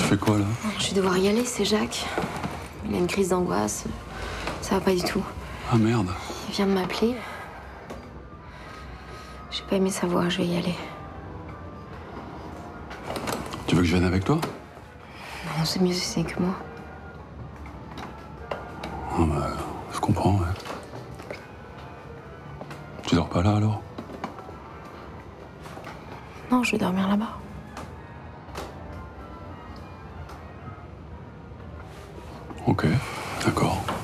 fais quoi là? Je vais devoir y aller, c'est Jacques. Il a une crise d'angoisse. Ça va pas du tout. Ah merde. Il vient de m'appeler. J'ai pas aimé sa voix, je vais y aller. Tu veux que je vienne avec toi? Non, c'est mieux si c'est que moi. Ah bah, je comprends, ouais. Tu dors pas là alors? Non, je vais dormir là-bas. Ok, d'accord.